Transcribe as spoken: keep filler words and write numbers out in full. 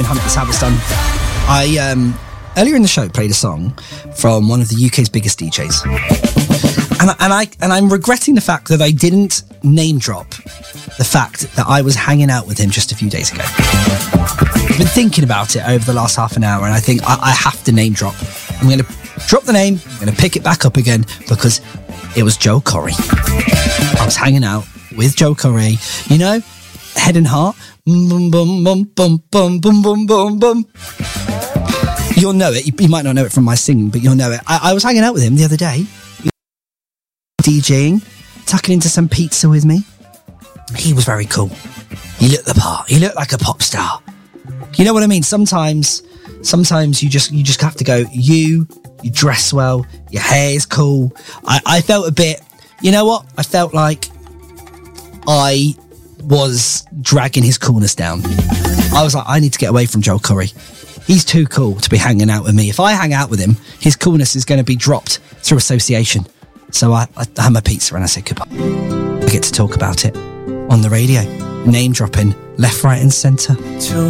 Hunt, that's how it's done. I, um, earlier in the show, played a song from one of the U K's biggest D Js. And, and, I, and I'm regretting the fact that I didn't name drop the fact that I was hanging out with him just a few days ago. I've been thinking about it over the last half an hour, and I think I, I have to name drop. I'm going to drop the name, I'm going to pick it back up again, because it was Joel Corry. I was hanging out with Joel Corry, you know, Head and Heart. Bum, bum, bum, bum, bum, bum, bum, bum, bum. You'll know it. You, you might not know it from my singing, but you'll know it. I, I was hanging out with him the other day, DJing, tucking into some pizza with me. He was very cool. He looked the part. He looked like a pop star. You know what I mean? Sometimes, sometimes you just you just have to go. You, you dress well. Your hair is cool. I, I felt a bit. You know what? I felt like I was dragging his coolness down. I was like, I need to get away from Joel Corry. He's too cool to be hanging out with me. If I hang out with him, his coolness is going to be dropped through association. So I, I had my pizza and I said goodbye. I get to talk about it on the radio, name dropping left, right, and centre.